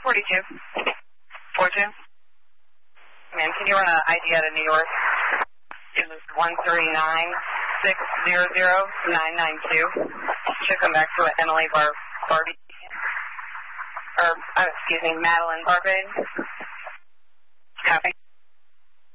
42. 42. Ma'am, can you run an ID out of New York? It was 139-600-992. Should come back to Emily Barbie. Or, excuse me, Madeline Barbade. Copy.